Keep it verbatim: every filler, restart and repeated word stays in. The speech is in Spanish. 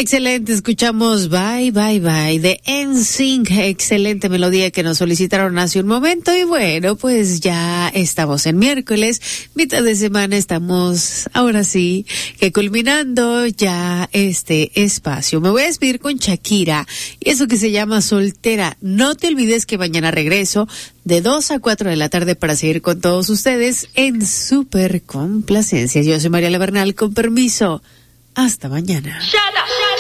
Excelente, escuchamos Bye Bye Bye de N Sync, excelente melodía que nos solicitaron hace un momento y bueno, pues ya estamos en miércoles, mitad de semana, estamos ahora sí que culminando ya este espacio. Me voy a despedir con Shakira y eso que se llama Soltera. No te olvides que mañana regreso de dos a cuatro de la tarde para seguir con todos ustedes en Super Complacencias. Yo soy Mariela Bernal, con permiso. Hasta mañana.